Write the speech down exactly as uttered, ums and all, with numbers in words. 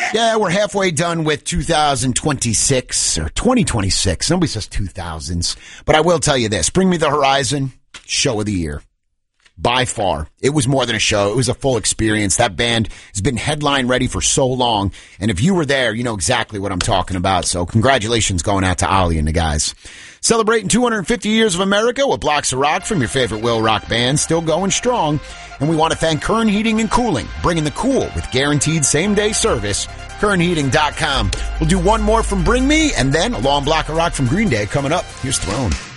Yeah, we're halfway done with two thousand twenty-six or twenty twenty-six. Nobody says two thousands. But I will tell you this. Bring Me the Horizon, show of the year. By far. It was more than a show. It was a full experience. That band has been headline ready for so long. And if you were there, you know exactly what I'm talking about. So congratulations going out to Ollie and the guys. Celebrating two hundred fifty years of America with Blocks of Rock from your favorite Will Rock band. Still going strong. And we want to thank Kern Heating and Cooling, bringing the cool with guaranteed same-day service. Kern Heating dot com. We'll do one more from Bring Me, and then a long block of rock from Green Day coming up. Here's Throne.